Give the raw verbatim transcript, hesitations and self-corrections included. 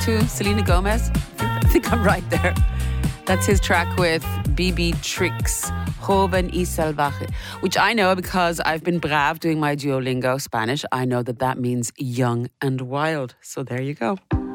to Selena Gomez. I think I'm right there. That's his track with B B Tricks, Joven y Salvaje, which I know because I've been brav doing my Duolingo Spanish. I know that that means young and wild. So there you go.